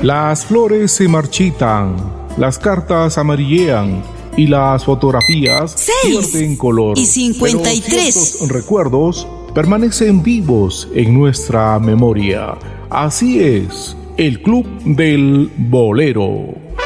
Las flores se marchitan, las cartas amarillean y las fotografías 6 pierden color. y 53. Pero ciertos recuerdos permanecen vivos en nuestra memoria. Así es, el Club del Bolero.